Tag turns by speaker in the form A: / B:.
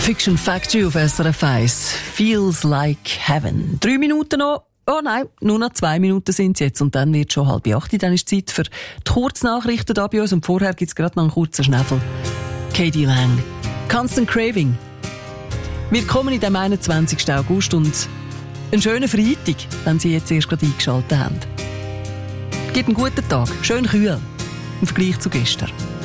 A: Fiction Factory auf SRF 1. Feels like heaven. 3 Minuten noch. Oh nein, nur noch 2 Minuten sind es jetzt und dann wird schon 7:30. Dann ist Zeit für die Kurznachrichten da bei uns und vorher gibt es gerade noch einen kurzen Schnäffel. K.D. Lang. Constant Craving. Willkommen in dem 21. August und einen schönen Freitag, wenn Sie jetzt erst gerade eingeschaltet haben. Gibt einen guten Tag, schön kühl im Vergleich zu gestern.